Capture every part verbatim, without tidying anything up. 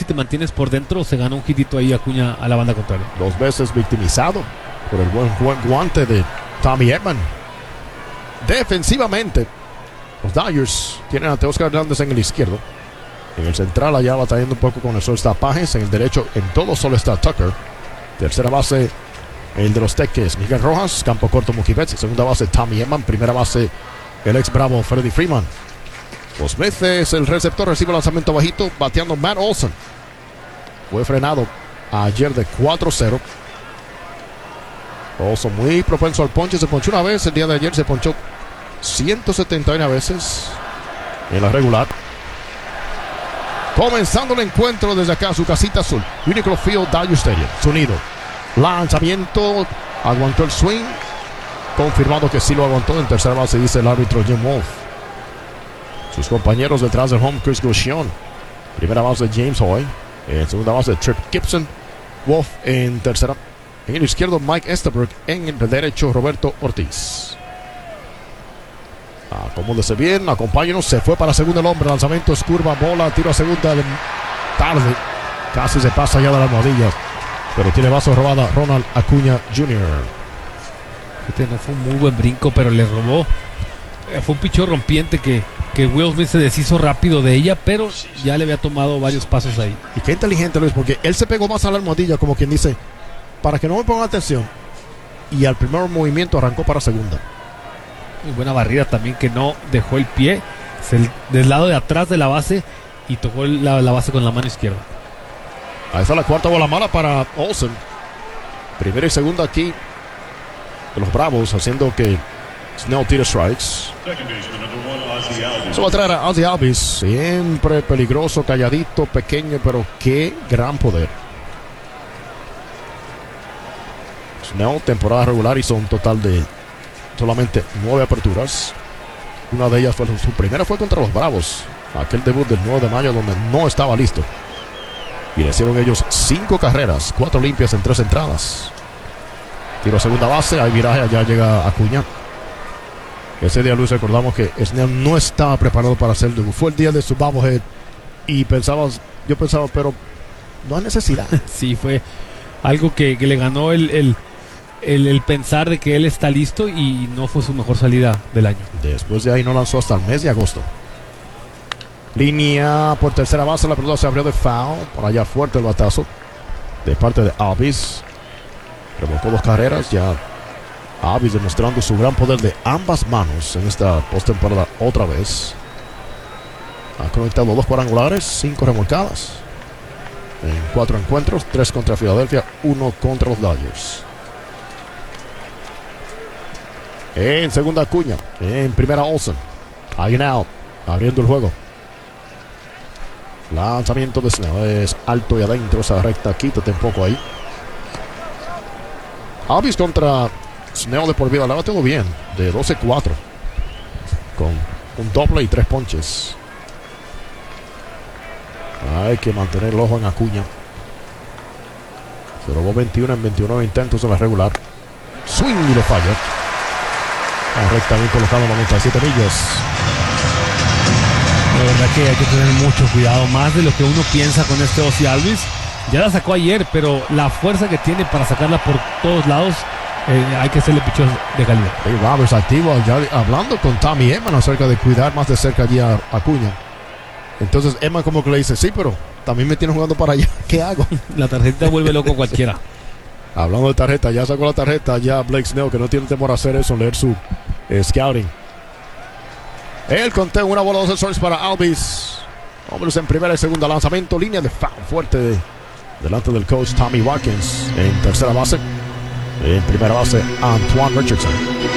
te mantienes por dentro, se gana un hitito ahí Acuña a la banda contraria. Dos veces victimizado por el buen, buen guante de Tommy Edman. Defensivamente, los Dodgers tienen a Teoscar Hernández en el izquierdo. En el central allá batallando un poco con el shortstop Pages. En el derecho, en todo solo está Tucker. Tercera base, el de los Teques, Miguel Rojas. Campo corto, Mookie Betts. Segunda base, Tommy Edman. Primera base, el ex Bravo, Freddie Freeman. Los Smith es el receptor, recibe el lanzamiento bajito, bateando Matt Olson. Fue frenado ayer de cuatro cero. Olson muy propenso al ponche, se ponchó una vez, el día de ayer se ponchó ciento setenta y una veces en la regular. Comenzando el encuentro desde acá, su casita azul, Uniqlo Field, Dodger Stadium, sonido. Lanzamiento, aguantó el swing, confirmado que sí lo aguantó. En tercera base dice el árbitro Jim Wolf. Sus compañeros detrás del home, Chris Gauchion. Primera base, James Hoy. En segunda base, Trip Gibson. Wolf en tercera. En el izquierdo, Mike Estabrook. En el derecho, Roberto Ortiz. Acomódese bien, acompáñenos. Se fue para segunda el hombre. Lanzamiento es curva, bola, tiro a segunda. Tarde. Casi se pasa ya de las almohadillas. Pero tiene base robada Ronald Acuña junior Este no fue un muy buen brinco, pero le robó. Fue un picheo rompiente que, que Will Smith se deshizo rápido de ella, pero ya le había tomado varios pasos ahí. Y qué inteligente, Luis, porque él se pegó más a la almohadilla, como quien dice, para que no me pongan atención. Y al primer movimiento arrancó para segunda. Muy buena barrida también, que no dejó el pie se, del lado de atrás de la base y tocó la, la base con la mano izquierda. Ahí está la cuarta bola mala para Olson. Primera y segunda aquí de los Bravos, haciendo que Snell tire strikes. Eso va a traer a Ozzie Albies. Siempre peligroso, calladito, pequeño, pero qué gran poder. Snell, temporada regular, hizo un total de solamente nueve aperturas. Una de ellas fue su primera fue contra los Bravos. Aquel debut del nueve de mayo donde no estaba listo. Y le hicieron ellos cinco carreras, cuatro limpias en tres entradas. Tiro a segunda base, hay viraje, allá llega Acuña. Ese día, Luis, recordamos que Snell no estaba preparado para hacer el debut. Fue el día de su bobblehead y pensabas, yo pensaba, pero no hay necesidad. Sí, fue algo que, que le ganó el, el, el, el pensar de que él está listo y no fue su mejor salida del año. Después de ahí no lanzó hasta el mes de agosto. Línea por tercera base, la pelota se abrió de foul. Por allá fuerte el batazo de parte de Albies. Revocó dos carreras, ya Albies demostrando su gran poder de ambas manos en esta postemporada otra vez. Ha conectado dos cuadrangulares, cinco remolcadas en cuatro encuentros, tres contra Filadelfia, uno contra los Dodgers. En segunda Acuña, en primera Olson. Alguien out, abriendo el juego. Lanzamiento de Snell es alto y adentro esa recta, quítate un poco ahí. Albies contra Snell de por vida, le ha batido bien, de doce cuatro, con un doble y tres ponches. Hay que mantener el ojo en Acuña. Se robó veintiuno en veintiuno intentos en la regular. Swing y lo falla. La recta bien colocado, noventa y siete millas. La verdad que hay que tener mucho cuidado, más de lo que uno piensa con este Ozzie Albies. Ya la sacó ayer, pero la fuerza que tiene para sacarla por todos lados, eh, hay que hacerle pichos de calidad. Hey, Roberts activo, ya hablando con Tommy Edman acerca de cuidar más de cerca allí a Acuña. Entonces Edman como que le dice, sí, pero también me tienen jugando para allá, ¿qué hago? La tarjeta vuelve loco a cualquiera. Hablando de tarjeta, ya sacó la tarjeta, ya Blake Snell, que no tiene temor a hacer eso, leer su eh, scouting. El conteo, una bola, dos strikes para Albies. Hombres en primera y segunda, lanzamiento, línea de foul fuerte de, delante del coach Tommy Watkins. En tercera base, en primera base, Antoine Richardson.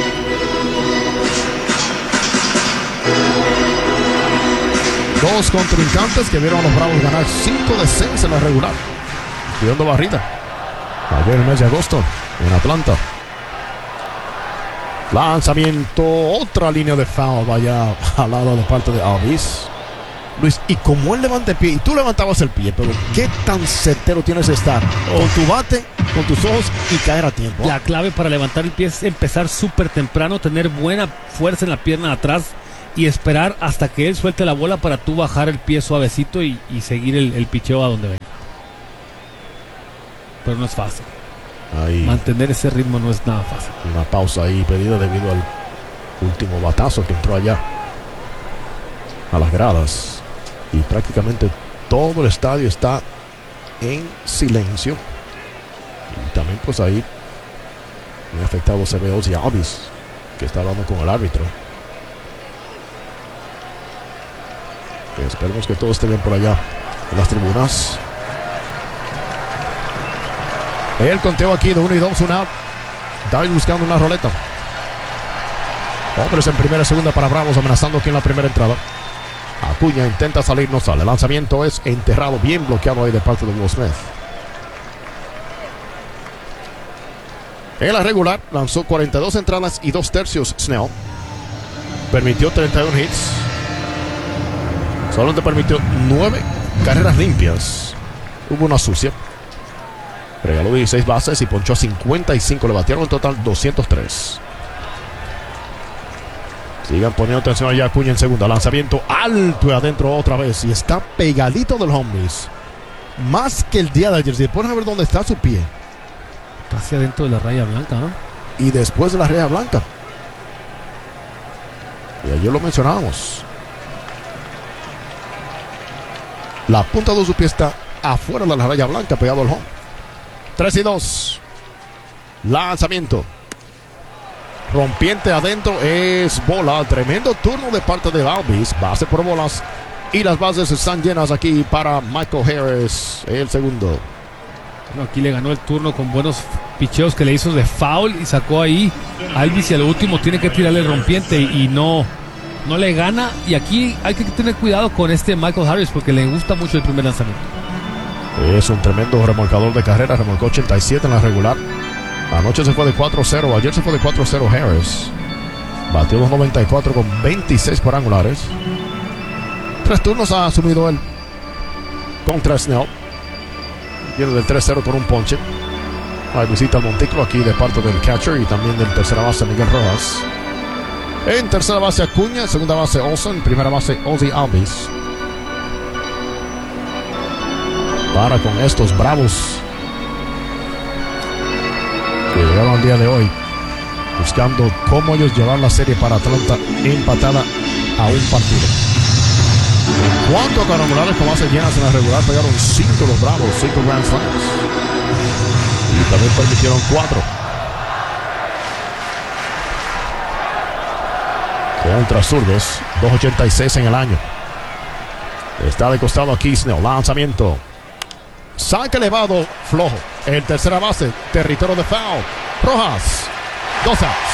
Dos contrincantes que vieron a los Bravos ganar cinco de seis en la regular, cuidando barrida ayer en el mes de agosto en Atlanta. Lanzamiento, otra línea de foul, vaya al lado de parte de Albies. Luis, y como él levanta el pie y tú levantabas el pie, pero qué tan certero tienes que estar con tu bate, con tus ojos y caer a tiempo. La clave para levantar el pie es empezar súper temprano, tener buena fuerza en la pierna de atrás y esperar hasta que él suelte la bola para tú bajar el pie suavecito y, y seguir el, el picheo a donde venga. pero no es fácil. Ahí Mantener ese ritmo no es nada fácil. una pausa ahí pedida debido al último batazo que entró allá a las gradas. Y prácticamente todo el estadio está en silencio. Y también pues ahí muy afectado se ve Ozzie Albies, que está hablando con el árbitro. Que esperemos que todo esté bien por allá en las tribunas. El conteo aquí de uno y dos, un out. David buscando una roleta. Hombres en primera y segunda para Bravos, amenazando aquí en la primera entrada. Acuña intenta salir, no sale. El lanzamiento es enterrado, bien bloqueado ahí de parte de Will Smith. En la regular lanzó cuarenta y dos entradas y dos tercios Snell. Permitió treinta y uno hits. Solamente permitió nueve carreras limpias. Hubo una sucia. Regaló dieciséis bases y ponchó a cincuenta y cinco. Le batieron en total doscientos tres. Sigan poniendo atención allá. Acuña en segunda. Lanzamiento alto y adentro otra vez. Y está pegadito del home base. Más que el día de ayer. Si ponen a ver dónde está su pie. Casi adentro de la raya blanca, ¿no? Y después de la raya blanca. Y ayer lo mencionábamos. La punta de su pie está afuera de la raya blanca, pegado al home. tres y dos. Lanzamiento. Rompiente adentro, es bola. Tremendo turno de parte de Albies. Base por bolas. Y las bases están llenas aquí para Michael Harris, el segundo. Bueno, aquí le ganó el turno con buenos picheos que le hizo de foul y sacó ahí Albies, y al último tiene que tirarle el rompiente y no, no le gana. Y aquí hay que tener cuidado con este Michael Harris porque le gusta mucho el primer lanzamiento. Es un tremendo remolcador de carrera. Remolcó ochenta y siete en la regular. Anoche se fue de cuatro cero. Ayer se fue de cuatro cero Harris. Batió dos noventa y cuatro con veintiséis cuadrangulares. Tres turnos ha asumido él contra Snell. Viene del tres cero con un ponche. Hay visita al montículo aquí de parte del catcher y también del tercera base Miguel Rojas. En tercera base Acuña. Segunda base Olson. Primera base Ozzie Albies. Para con estos Bravos que llegaron al día de hoy buscando cómo ellos llevar la serie para Atlanta empatada a un partido. En cuanto a cuadrangulares con bases llenas en la regular, pegaron cinco los Bravos, cinco grand slams, y también permitieron cuatro contra zurdos. Dos ochenta y seis en el año. Está de costado aquí Snell. Lanzamiento. Saque elevado, flojo. En tercera base, territorio de foul. Rojas. Dos outs.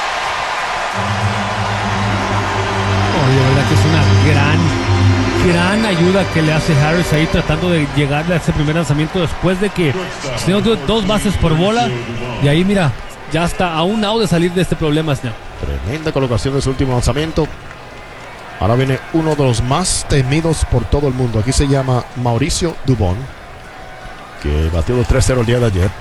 Oh, de verdad que es una gran, gran ayuda que le hace Harris ahí tratando de llegarle a ese primer lanzamiento después de que Snell dio dos bases por bola. Y ahí mira, ya está a un out de salir de este problema Snell. Tremenda colocación de su último lanzamiento. Ahora viene uno de los más temidos por todo el mundo. Aquí se llama Mauricio Dubón, que batió de tres cero el día de ayer.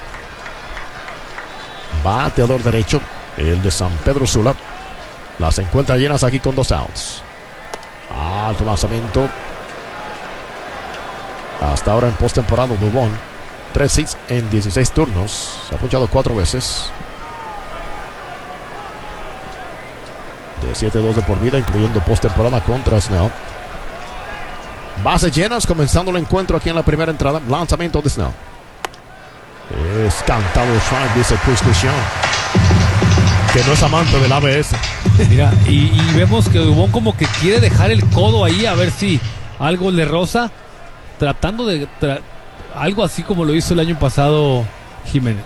Bateador derecho, el de San Pedro Sula. Las encuentra llenas aquí con dos outs. Alto lanzamiento. Hasta ahora en postemporada Dubón, tres hits en dieciséis turnos. Se ha punchado cuatro veces. De siete dos de por vida, incluyendo postemporada contra Snell. Bases llenas, comenzando el encuentro aquí en la primera entrada. Lanzamiento de Snell. Es cantado el strike, dice Chris Lucian, que no es amante del A B S. Mira, y, y vemos que Dubón como que quiere dejar el codo ahí a ver si algo le roza, tratando de tra algo así como lo hizo el año pasado Jiménez.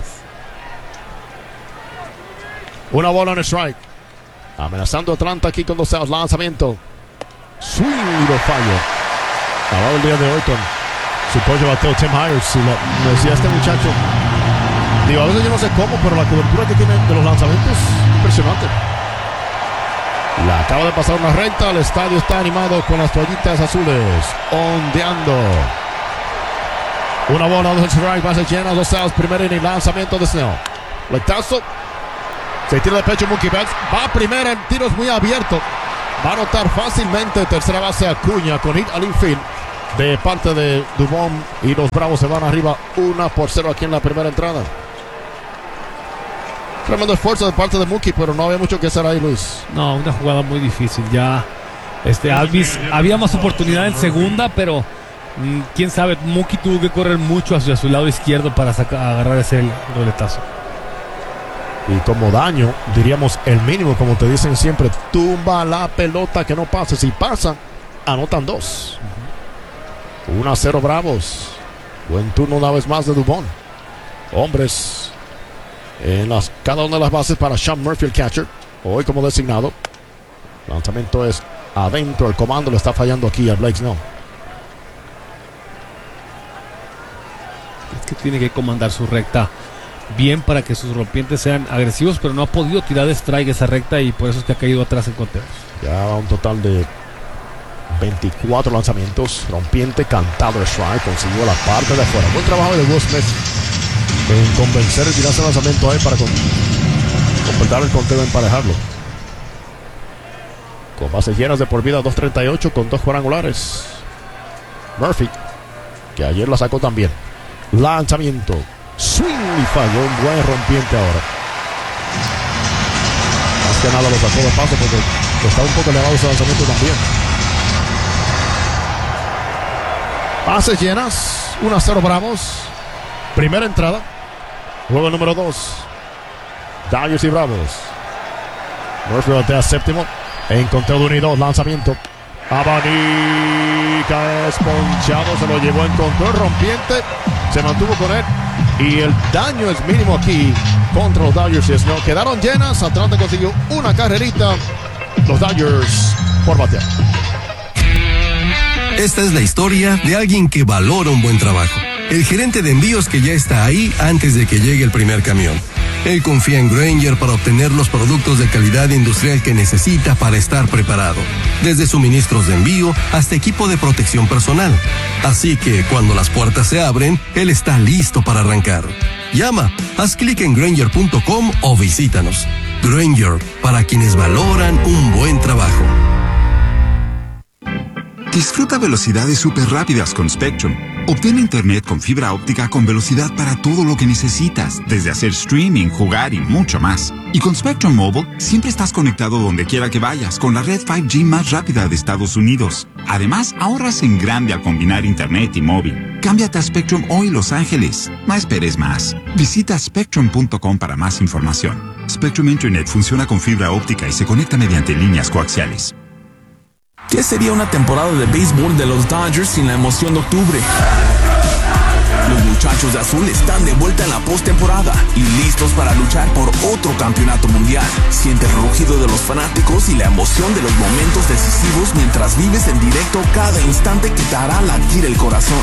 Una bola en el strike. Amenazando a Atlanta aquí con dos outs. Lanzamiento. Swing y lo falla. Hablado el día de hoy con su coach bateo Tim Hires. Y lo, lo decía este muchacho. Digo, a veces yo no sé cómo, pero la cobertura que tiene de los lanzamientos es impresionante. La acaba de pasar una recta. El estadio está animado con las toallitas azules ondeando. Una bola, dos strike, base llena, dos outs. Primer inning, lanzamiento de Snell. Lectazo. Se tira de pecho Mookie Betts. Va a primera, el tiro es muy abierto. Va a anotar fácilmente tercera base Acuña con hit al infield. de parte de Dubón y los Bravos se van arriba una por cero aquí en la primera entrada. Tremendo esfuerzo de parte de Mookie, pero no había mucho que hacer ahí, Luis. No, una jugada muy difícil. Ya este Alvis había más oportunidad en segunda, pero mmm, quién sabe, Mookie tuvo que correr mucho hacia su lado izquierdo para sacar, agarrar ese roletazo. Y como daño, diríamos el mínimo, como te dicen siempre, tumba la pelota que no pase. Si pasa, anotan dos. Uh-huh. uno a cero Bravos. Buen turno una vez más de Dubón. Hombres en las, cada una de las bases para Sean Murphy, el catcher. Hoy como designado. Lanzamiento es adentro. El comando le está fallando aquí a Blake Snell. Es que tiene que comandar su recta bien para que sus rompientes sean agresivos, pero no ha podido tirar de strike esa recta y por eso es que ha caído atrás en conteos. Ya un total de veinticuatro lanzamientos. Rompiente cantado de strike. Consiguió la parte de afuera. Buen trabajo de Will Smith en convencer y tirarse el lanzamiento ahí para con, completar el conteo y emparejarlo. Con bases llenas de por vida, dos treinta y ocho con dos cuadrangulares. Murphy, que ayer la sacó también. Lanzamiento. Swing y falló. Un buen rompiente ahora. Más que nada lo sacó de paso porque está un poco elevado ese lanzamiento también. Bases llenas. uno a cero Bravos. Primera entrada. Juego número dos. Dodgers y Bravos. Murphy batea séptimo. En conteo de uno y dos. Lanzamiento. Abanica es ponchado. Se lo llevó en control. Rompiente. Se mantuvo con él. Y el daño es mínimo aquí contra los Dodgers. Y no quedaron llenas. Atlanta consiguió una carrerita. Los Dodgers por batear. Esta es la historia de alguien que valora un buen trabajo. El gerente de envíos que ya está ahí antes de que llegue el primer camión. Él confía en Grainger para obtener los productos de calidad industrial que necesita para estar preparado. Desde suministros de envío hasta equipo de protección personal. Así que cuando las puertas se abren, él está listo para arrancar. Llama, haz clic en Grainger punto com o visítanos. Grainger, para quienes valoran un buen trabajo. Disfruta velocidades súper rápidas con Spectrum. Obtén internet con fibra óptica con velocidad para todo lo que necesitas, desde hacer streaming, jugar y mucho más. Y con Spectrum Mobile, siempre estás conectado donde quiera que vayas con la red cinco G más rápida de Estados Unidos. Además, ahorras en grande al combinar internet y móvil. Cámbiate a Spectrum hoy, Los Ángeles. No esperes más. Visita Spectrum punto com para más información. Spectrum Internet funciona con fibra óptica y se conecta mediante líneas coaxiales. ¿Qué sería una temporada de béisbol de los Dodgers sin la emoción de octubre? Los muchachos de azul están de vuelta en la postemporada y listos para luchar por otro campeonato mundial. Siente el rugido de los fanáticos y la emoción de los momentos decisivos mientras vives en directo cada instante que te hará latir el corazón.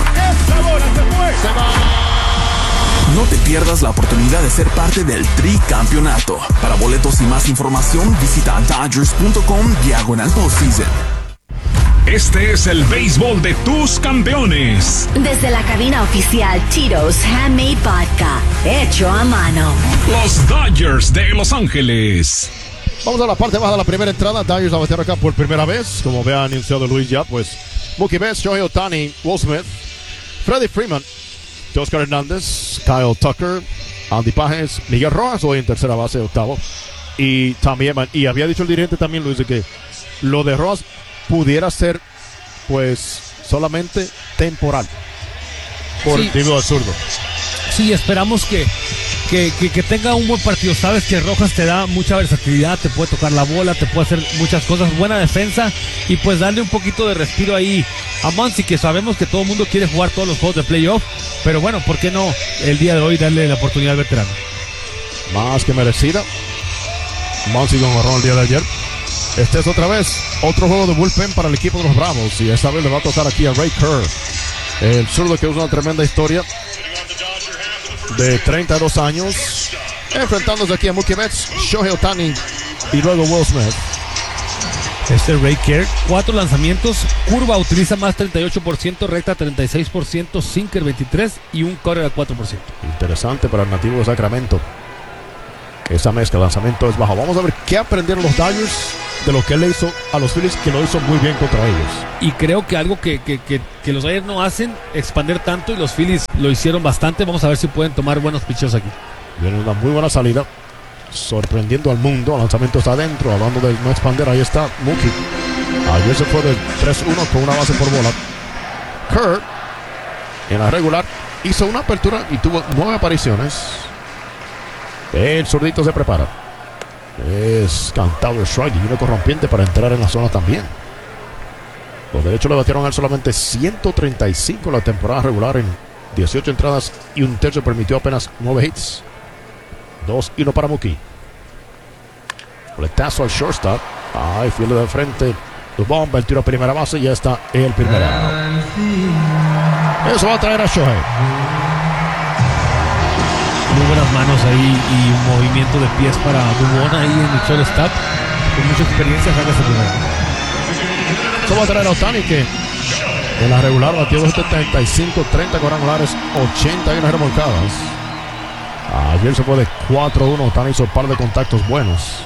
No te pierdas la oportunidad de ser parte del tricampeonato. Para boletos y más información, visita Dodgers punto com diagonal postseason. Este es el béisbol de tus campeones. Desde la cabina oficial Tito's Handmade Vodka, hecho a mano. Los Dodgers de Los Ángeles. Vamos a la parte baja de la primera entrada. Dodgers a batear acá por primera vez. Como vea anunciado Luis ya, pues Mookie Betts, Shohei Ohtani, Will Smith, Freddie Freeman, Oscar Hernández, Kyle Tucker, Andy Pages, Miguel Rojas, hoy en tercera base, octavo, y Tommy Edman. Y había dicho el dirigente también, Luis, de que lo de Rojas pudiera ser, pues, solamente temporal. Por Sí. el tiro absurdo. Sí, esperamos que, que, que, que tenga un buen partido. Sabes que Rojas te da mucha versatilidad, te puede tocar la bola, te puede hacer muchas cosas, buena defensa y pues darle un poquito de respiro ahí a Muncy, que sabemos que todo el mundo quiere jugar todos los juegos de playoff, pero bueno, ¿por qué no el día de hoy darle la oportunidad al veterano? Más que merecida. Muncy con horror el día de ayer. Este es otra vez otro juego de bullpen para el equipo de los Bravos y esta vez le va a tocar aquí a Ray Kerr, el zurdo que usa una tremenda historia de treinta y dos años, enfrentándose aquí a Mookie Betts, Shohei Ohtani y luego Will Smith. Este Ray Kerr, cuatro lanzamientos, curva utiliza más treinta y ocho por ciento, recta treinta y seis por ciento, sinker veintitrés por ciento y un cutter a cuatro por ciento. Interesante para el nativo de Sacramento. Esa mezcla, lanzamiento es bajo. Vamos a ver qué aprendieron los Dodgers de lo que él le hizo a los Phillies, que lo hizo muy bien contra ellos. Y creo que algo que, que, que, que los Dodgers no hacen, expandir tanto, y los Phillies lo hicieron bastante. Vamos a ver si pueden tomar buenos pitches aquí. Viene una muy buena salida, sorprendiendo al mundo. El lanzamiento está adentro. Hablando de no expandir, ahí está Mookie. Ayer se fue del tres uno con una base por bola. Kerr, en la regular, hizo una apertura y tuvo nueve apariciones. El zurdito se prepara. Es cantado el strike y una corrompiente para entrar en la zona también. Los derechos le batieron a él solamente ciento treinta y cinco en la temporada regular en dieciocho entradas y un tercio. Permitió apenas nueve hits. dos y uno para Mookie. Fletazo al shortstop. Ay, fiel de frente. Tu bomba, el tiro a primera base y ya está el primer out. Eso va a traer a Shohei. Muy buenas manos ahí y un movimiento de pies para Dubón ahí en el shortstop. Con mucha experiencia, saca ese primero. Eso va a traer a Ohtani, que en la regular batió setenta y cinco, treinta cuadrangulares, ochenta y una remolcadas. Ayer se fue de cuatro uno. Ohtani hizo un par de contactos buenos.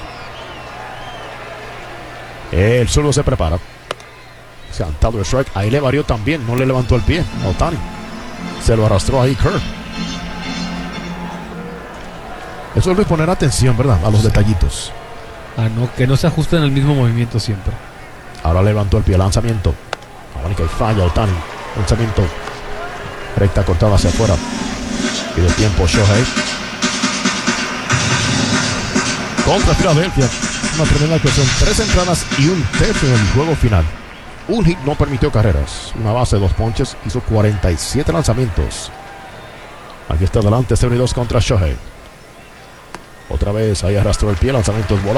El zurdo se prepara. Cantado el strike. Ahí le varió también. No le levantó el pie a Ohtani. Se lo arrastró ahí Kerr. Eso es de poner atención, ¿verdad? A los detallitos. Ah, no, que no se ajusten al mismo movimiento siempre. Ahora levantó el pie. Lanzamiento. Ahora que falla Ohtani. Lanzamiento. Recta cortada hacia afuera. Y de tiempo Shohei. Contra Filadelfia. Una tremenda actuación. Tres entradas y un tercio en el juego final. Un hit no permitió carreras. Una base, dos ponches. Hizo cuarenta y siete lanzamientos. Aquí está adelante. cero y dos contra Shohei. Otra vez ahí arrastró el pie. Lanzamiento es bola.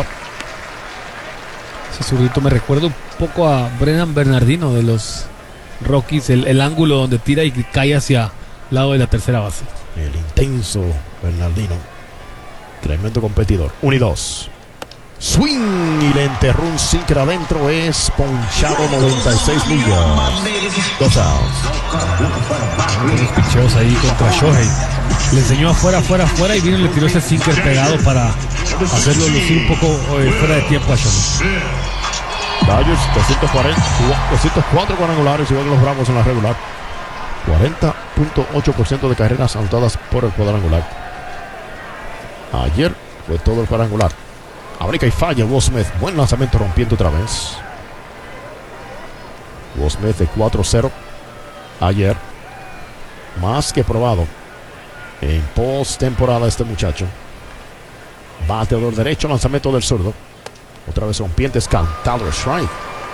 Ese zurdito me recuerda un poco a Brennan Bernardino de los Rockies. El, el ángulo donde tira y cae hacia el lado de la tercera base. El intenso Bernardino. Tremendo competidor. uno y dos. Swing y le enterró un sinker adentro. Es ponchado noventa y seis millas. Dos outs. Unos picheos ahí contra Shohei. Le enseñó afuera, afuera, afuera y vino y le tiró ese sinker pegado para hacerlo lucir un poco eh, fuera de tiempo a Shohei. Dodgers doscientos cuarenta, doscientos cuatro cuadrangulares, igual que los Bravos en la regular. cuarenta punto ocho por ciento de carreras anotadas por el cuadrangular. Ayer fue todo el cuadrangular. Abrica y falla Will Smith. Buen lanzamiento rompiendo otra vez. Will Smith de cuatro cero ayer. Más que probado en post-temporada este muchacho. Bateador derecho, lanzamiento del zurdo. Otra vez rompientes, cantado strike.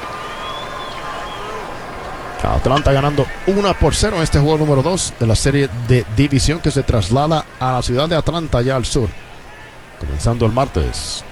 Atlanta ganando uno por cero en este juego número dos de la serie de división que se traslada a la ciudad de Atlanta, allá al sur. Comenzando el martes.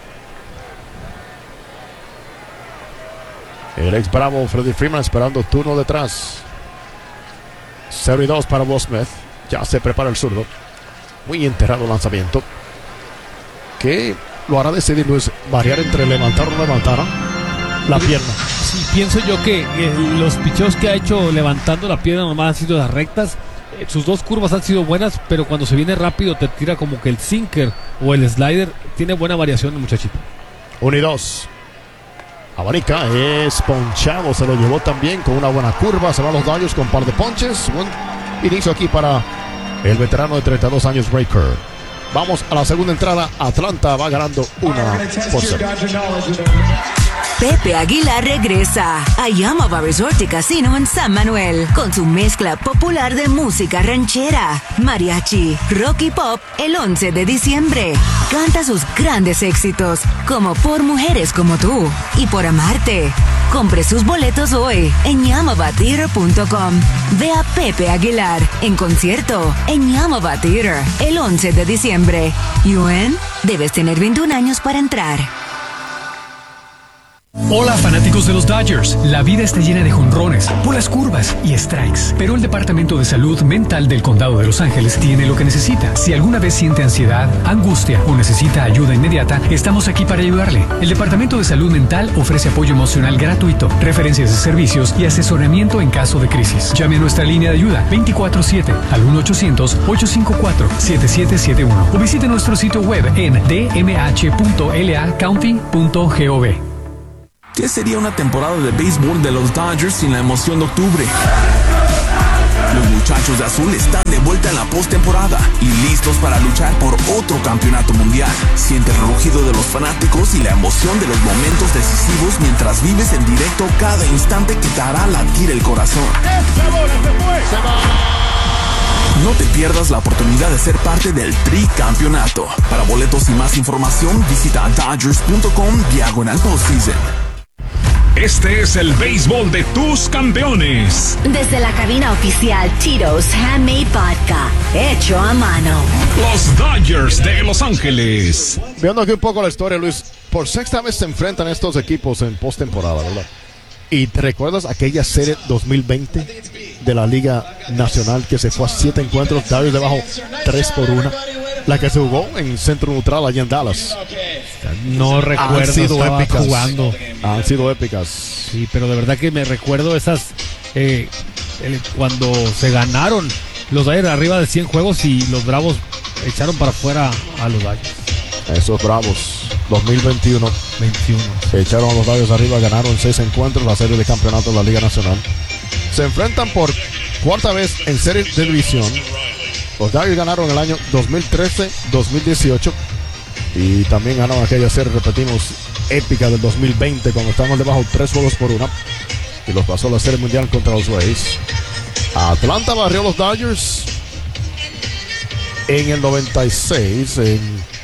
El ex Bravo Freddie Freeman esperando turno detrás. cero y dos para Will Smith. Ya se prepara el zurdo. Muy enterrado lanzamiento. Que lo hará decidir Luis, variar entre levantar o no levantar la pierna. Sí, pienso yo que eh, los picheos que ha hecho levantando la pierna nomás han sido las rectas. Eh, sus dos curvas han sido buenas, pero cuando se viene rápido te tira como que el sinker o el slider. Tiene buena variación el muchachito. uno y dos. Abanica es ponchado, se lo llevó también con una buena curva. Se van los Dodgers con un par de ponches. Buen inicio aquí para el veterano de treinta y dos años, Ray Kerr. Vamos a la segunda entrada. Atlanta va ganando una por cero. Pepe Aguilar regresa a Yamava Resort y Casino en San Manuel con su mezcla popular de música ranchera, mariachi, rock y pop el once de diciembre. Canta sus grandes éxitos como Por Mujeres Como Tú y Por Amarte. Compre sus boletos hoy en yamava theater punto com. Ve a Pepe Aguilar en concierto en Yamava Theater el once de diciembre. U N, debes tener veintiún años para entrar. Hola fanáticos de los Dodgers. La vida está llena de jonrones, bolas curvas y strikes. Pero el Departamento de Salud Mental del Condado de Los Ángeles tiene lo que necesita. Si alguna vez siente ansiedad, angustia o necesita ayuda inmediata, estamos aquí para ayudarle. El Departamento de Salud Mental ofrece apoyo emocional gratuito, referencias de servicios y asesoramiento en caso de crisis. Llame a nuestra línea de ayuda veinticuatro siete al uno ochocientos, ocho cinco cuatro, siete siete siete uno o visite nuestro sitio web en d m h punto l a county punto gov. ¿Qué sería una temporada de béisbol de los Dodgers sin la emoción de octubre? Los muchachos de azul están de vuelta en la postemporada y listos para luchar por otro campeonato mundial. Siente el rugido de los fanáticos y la emoción de los momentos decisivos mientras vives en directo cada instante que te hará latir el corazón. No te pierdas la oportunidad de ser parte del tricampeonato. Para boletos y más información, visita dodgers punto com diagonal postseason. Este es el béisbol de tus campeones. Desde la cabina oficial Tito's Handmade Vodka, hecho a mano. Los Dodgers de Los Ángeles. Viendo aquí un poco la historia, Luis, por sexta vez se enfrentan estos equipos en postemporada, ¿verdad? ¿Y te recuerdas aquella serie dos mil veinte de la Liga Nacional que se fue a siete encuentros, Dodgers debajo tres por una? La que se jugó en Centro Neutral allá en Dallas. No recuerdo, Han sido estaba épicas. jugando. Han sido épicas. Sí, pero de verdad que me recuerdo esas eh, el- cuando se ganaron los Dodgers arriba de cien juegos y los Bravos echaron para afuera a los Dodgers. Esos Bravos, dos mil veintiuno, veintiuno. echaron a los Dodgers arriba, ganaron seis encuentros, la serie de campeonato de la Liga Nacional. Se enfrentan por cuarta vez en serie de división. Los Dodgers ganaron el año dos mil trece, dos mil dieciocho y también ganaron aquella serie, repetimos, épica del dos mil veinte cuando estaban debajo tres juegos por una y los pasó a la serie mundial contra los Rays. Atlanta barrió a los Dodgers en el noventa y seis en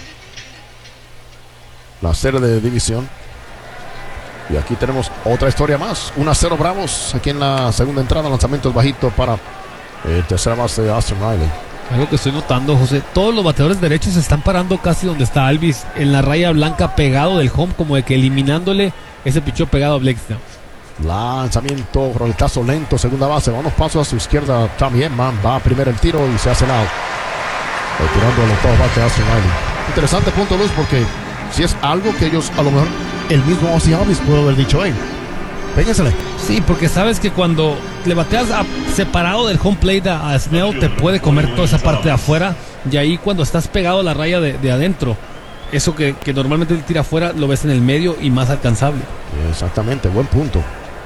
la serie de división. Y aquí tenemos otra historia más. uno a cero Bravos aquí en la segunda entrada. Lanzamientos bajitos para el tercera base de Austin Riley. Algo que estoy notando, José, todos los bateadores derechos se están parando casi donde está Alvis, en la raya blanca pegado del home, como de que eliminándole ese pichó pegado a Blake Snell. Lanzamiento, roletazo lento, segunda base. Va unos pasos a su izquierda. Tommy Edman va a primero el tiro y se hace el out. Retirando el octavo bate de Austin Riley. Interesante punto, Luz, porque si es algo que ellos, a lo mejor, el mismo Ozzie Alvis puede haber dicho, hey, péguensele. Sí, porque sabes que cuando le bateas a- separado del home plate a, a Snell, te puede comer toda esa parte de afuera. Y ahí cuando estás pegado a la raya de, de adentro, eso que, que normalmente él tira afuera, lo ves en el medio y más alcanzable. Exactamente, buen punto.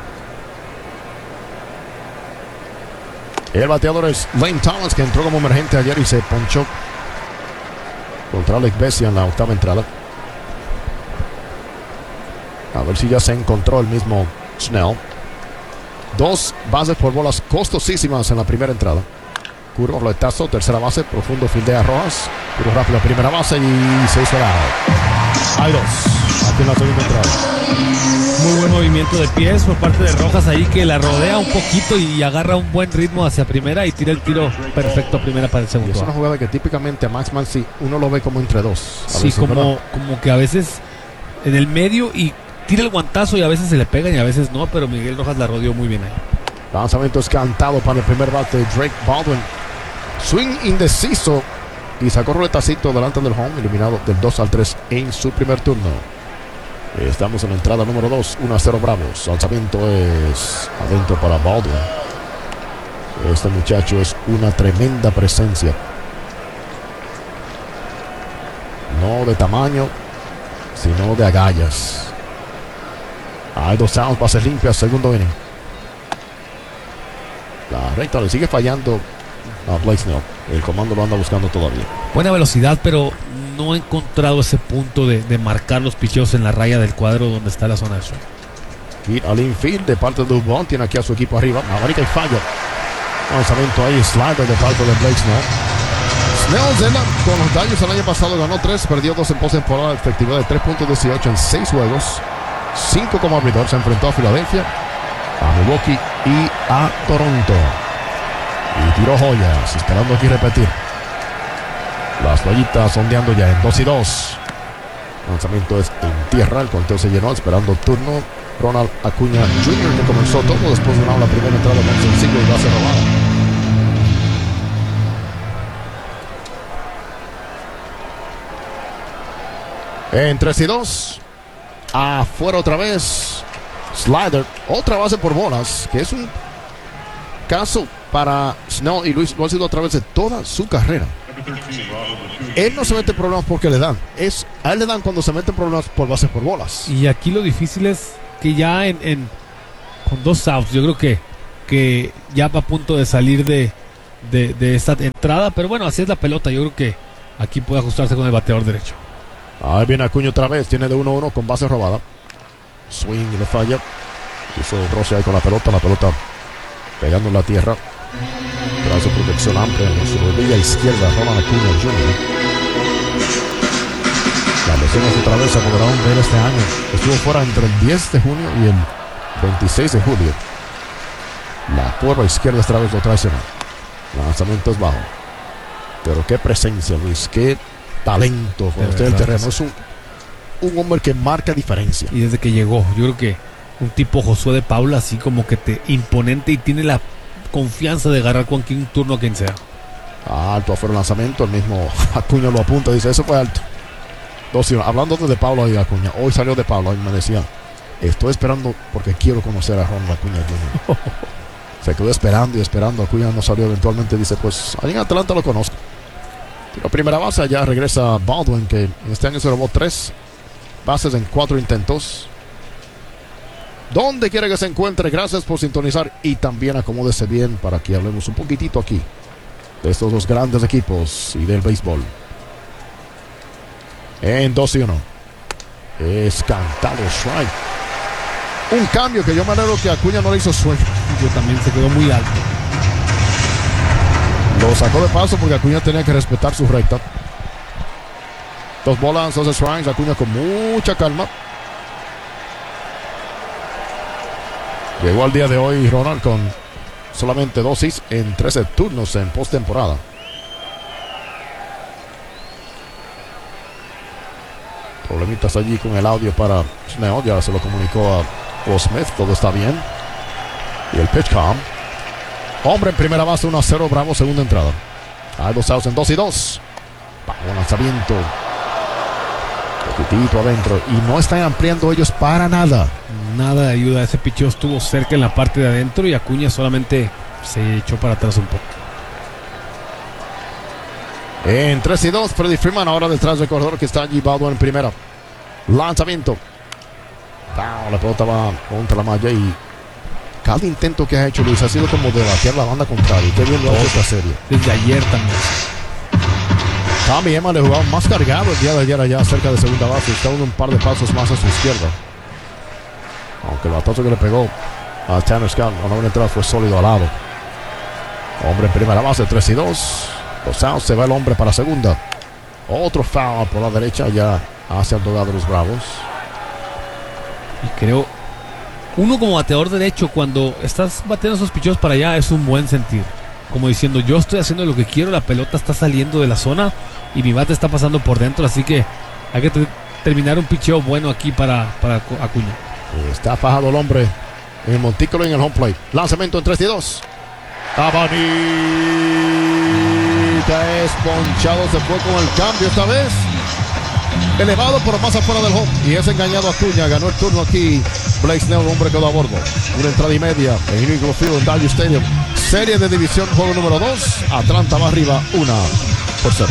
El bateador es Lane Thomas, que entró como emergente ayer y se ponchó contra Alec Bessia en la octava entrada. A ver si ya se encontró el mismo Snell. Dos bases por bolas costosísimas en la primera entrada. Curvo, roletazo, tercera base, profundo, fildea Rojas. Curvo rápido, primera base y se hizo el out. Hay dos aquí en la segunda entrada. Muy buen movimiento de pies por parte de Rojas ahí, que la rodea un poquito y agarra un buen ritmo hacia primera y tira el tiro perfecto a primera para el Y segundo es una out. jugada que típicamente a Max Muncy uno lo ve como entre dos. A Sí, veces, como, ¿verdad? como que a veces en el medio y tira el guantazo y a veces se le pegan y a veces no, pero Miguel Rojas la rodeó muy bien ahí. Lanzamiento es cantado para el primer bate de Drake Baldwin. Swing indeciso y sacó roletacito delante del home, eliminado del dos al tres en su primer turno. Estamos en la entrada número dos, uno a cero Bravos. Lanzamiento es adentro para Baldwin. Este muchacho es una tremenda presencia. No de tamaño, sino de agallas. Hay dos outs, bases limpias, segundo inning. La recta le sigue fallando a Blake Snell. El comando lo anda buscando todavía. Buena velocidad, pero no ha encontrado ese punto de, de marcar los picheos en la raya del cuadro donde está la zona de strike. Hit al infield de parte de Dubón. Tiene aquí a su equipo arriba. Abarica y falla. Lanzamiento ahí, slider de parte de Blake Snell. Snell Zena, con los Dodgers el año pasado ganó tres, perdió dos en postemporada, efectividad de tres punto dieciocho en seis juegos. cinco como abridor. Se enfrentó a Filadelfia, a Milwaukee y a Toronto. Y tiró joyas, esperando aquí repetir. Las toallitas sondeando ya en dos y dos. Lanzamiento es en tierra, el conteo se llenó, esperando turno Ronald Acuña junior, que comenzó todo después de una la primera entrada con sencillo y base robada. En tres y dos. Afuera otra vez. Slider. Otra base por bolas. Que es un caso para Snell y Luis. Lo ha sido a través de toda su carrera. Él no se mete en problemas porque le dan. Es, a él le dan cuando se meten problemas por bases por bolas. Y aquí lo difícil es que ya en, en con dos outs, yo creo que, que ya va a punto de salir de, de, de esta entrada. Pero bueno, así es la pelota. Yo creo que aquí puede ajustarse con el bateador derecho. Ahí viene Acuña otra vez. Tiene de uno a uno con base robada. Swing y le falla. Hizo roce ahí con la pelota. La pelota pegando en la tierra. Brazo protección amplia en su rodilla izquierda. Ronald Acuña junior Las lesiones otra vez se apoderaron de él este año. Estuvo fuera entre el diez de junio y el veintiséis de julio. La curva izquierda esta vez lo traicionó. Lanzamiento es bajo. Pero qué presencia, Luis. Qué talento con usted el terreno. Es un, un hombre que marca diferencia. Y desde que llegó, yo creo que un tipo Josué de Paula, así como que te imponente y tiene la confianza de agarrar cualquier turno quien sea. Alto afuera el lanzamiento. El mismo Acuña lo apunta. Dice, eso fue alto. Dos, hablando de Paula y Acuña. Hoy salió de Paula y me decía, estoy esperando porque quiero conocer a Ronald Acuña junior Se quedó esperando y esperando. Acuña no salió. Eventualmente dice, pues ahí en Atlanta lo conozco. La primera base, ya regresa Baldwin, que este año se robó tres bases en cuatro intentos. Donde quiera que se encuentre, gracias por sintonizar y también acomódese bien para que hablemos un poquitito aquí de estos dos grandes equipos y del béisbol. En dos y uno. Es cantado strike. Un cambio que yo me alegro que Acuña no le hizo swing. Yo también, se quedó muy alto. Lo sacó de paso porque Acuña tenía que respetar su recta. Dos bolas, dos strikes. Acuña con mucha calma. Llegó al día de hoy Ronald con solamente dos hits en trece turnos en postemporada. Problemitas allí con el audio para Snell. Ya se lo comunicó a Will Smith. Todo está bien. Y el pitch calm. Hombre en primera base, uno a cero, Bravo, segunda entrada. Hay dos outs en dos y dos. Bajo lanzamiento. Poquitito adentro. Y no están ampliando ellos para nada. Nada de ayuda. Ese picheo estuvo cerca en la parte de adentro y Acuña solamente se echó para atrás un poco. En tres y dos, Freddie Freeman ahora detrás del corredor que está allí Baldwin en primera. Lanzamiento. Down, la pelota va contra la malla y cada intento que ha hecho Luis ha sido como de batear la banda contraria. Qué bien lo ha hecho esta serie. Desde ayer también. Tommy Emma le jugaba más cargado el día de ayer allá cerca de segunda base. Está uno un par de pasos más a su izquierda. Aunque el batazo que le pegó a Tanner Scott a novena entrada fue sólido al lado. Hombre en primera base, tres y dos. Los outs, se va el hombre para segunda. Otro foul por la derecha ya hacia el dogado de los Bravos. Y creo, uno como bateador derecho, cuando estás bateando esos picheos para allá, es un buen sentir. Como diciendo, yo estoy haciendo lo que quiero, la pelota está saliendo de la zona y mi bate está pasando por dentro, así que hay que te- terminar un picheo bueno aquí para, para Acu- Acuña. Está fajado el hombre en el montículo y en el home plate. Lanzamiento en tres y dos. Abanita es ponchado, se fue con el cambio esta vez. Elevado pero más afuera del home. Y es engañado Acuña. Ganó el turno aquí Blake Snell, hombre quedó a bordo. Una entrada y media en Eagle Field en Dodger Stadium. Serie de división, juego número dos. Atlanta va arriba, una por cero.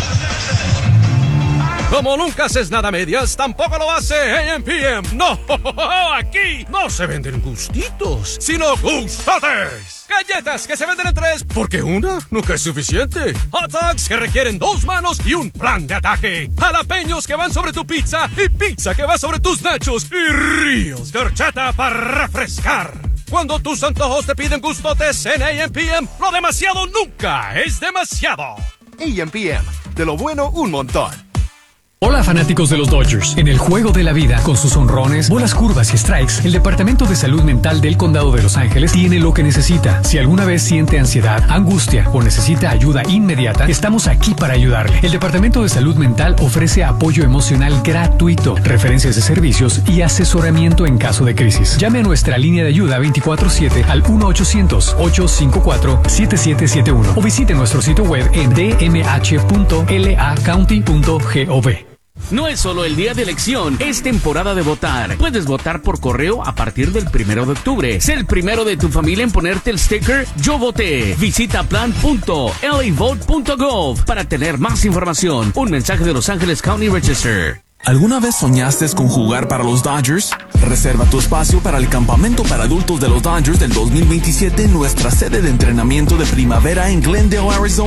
Como nunca haces nada a medias, tampoco lo hace A M P M. No, aquí no se venden gustitos, sino gustotes. Galletas que se venden en tres, porque una nunca es suficiente. Hot dogs que requieren dos manos y un plan de ataque. Jalapeños que van sobre tu pizza y pizza que va sobre tus nachos. Y ríos de horchata para refrescar. Cuando tus antojos te piden gustotes en A M P M, lo demasiado nunca es demasiado. A M P M, de lo bueno un montón. Hola fanáticos de los Dodgers. En el juego de la vida, con sus honrones, bolas curvas y strikes, el Departamento de Salud Mental del Condado de Los Ángeles tiene lo que necesita. Si alguna vez siente ansiedad, angustia o necesita ayuda inmediata, estamos aquí para ayudarle. El Departamento de Salud Mental ofrece apoyo emocional gratuito, referencias de servicios y asesoramiento en caso de crisis. Llame a nuestra línea de ayuda veinticuatro siete al uno ochocientos, ocho cinco cuatro, siete siete siete uno o visite nuestro sitio web en d m h punto l a county punto gov. No es solo el día de elección, es temporada de votar. Puedes votar por correo a partir del primero de octubre. Sé el primero de tu familia en ponerte el sticker Yo Voté. Visita plan punto l a vote punto gov para tener más información. Un mensaje de Los Ángeles County Register. ¿Alguna vez soñaste con jugar para los Dodgers? Reserva tu espacio para el campamento para adultos de los Dodgers del dos mil veintisiete en nuestra sede de entrenamiento de primavera en Glendale, Arizona.